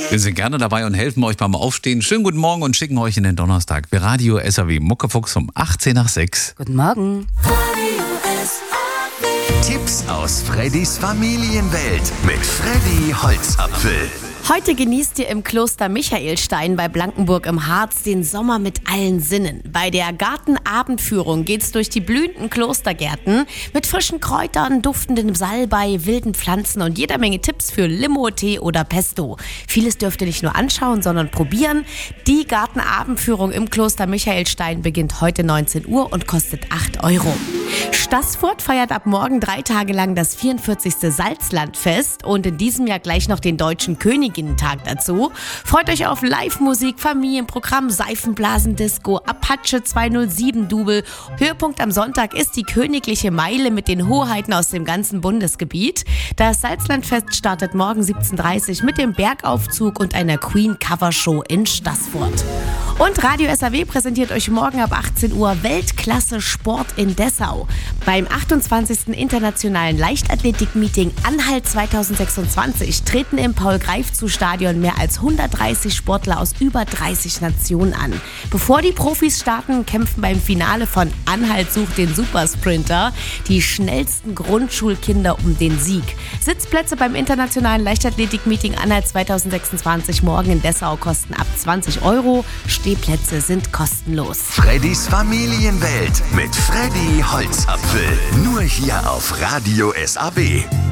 Wir sind gerne dabei und helfen euch beim Aufstehen. Schönen guten Morgen und schicken euch in den Donnerstag. Wir Radio SAW Muckefuchs um 18 nach 6. Guten Morgen. Tipps aus Freddys Familienwelt mit Freddy Holzapfel. Heute genießt ihr im Kloster Michaelstein bei Blankenburg im Harz den Sommer mit allen Sinnen. Bei der Gartenabendführung geht's durch die blühenden Klostergärten mit frischen Kräutern, duftendem Salbei, wilden Pflanzen und jeder Menge Tipps für Limo, Tee oder Pesto. Vieles dürft ihr nicht nur anschauen, sondern probieren. Die Gartenabendführung im Kloster Michaelstein beginnt heute 19 Uhr und kostet 8 €. Staßfurt feiert ab morgen 3 Tage lang das 44. Salzlandfest und in diesem Jahr gleich noch den Deutschen Königinnentag dazu. Freut euch auf Live-Musik, Familienprogramm, Seifenblasendisco, Apache 207-Double. Höhepunkt am Sonntag ist die königliche Meile mit den Hoheiten aus dem ganzen Bundesgebiet. Das Salzlandfest startet morgen 17:30 Uhr mit dem Bergaufzug und einer Queen-Cover-Show in Staßfurt. Und Radio SAW präsentiert euch morgen ab 18 Uhr Weltklasse Sport in Dessau. Beim 28. Internationalen Leichtathletik-Meeting Anhalt 2026 treten im Paul-Greifzu-Stadion mehr als 130 Sportler aus über 30 Nationen an. Bevor die Profis starten, kämpfen beim Finale von Anhalt sucht den Supersprinter die schnellsten Grundschulkinder um den Sieg. Sitzplätze beim Internationalen Leichtathletik-Meeting Anhalt 2026 morgen in Dessau kosten ab 20 €. Stehplätze sind kostenlos. Freddys Familienwelt mit Freddy Holzapfel. Nur hier auf Radio SAW.